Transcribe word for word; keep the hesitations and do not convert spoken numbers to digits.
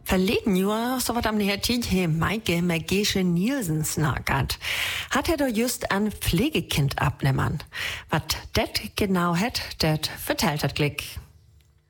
Verleden Jahr, so wat am neher Tid, he Maike Mergesche Nielsen snackert. Hat er doch just ein Pflegekind abnehmen. Wat det genau het, det vertellt hat Glick.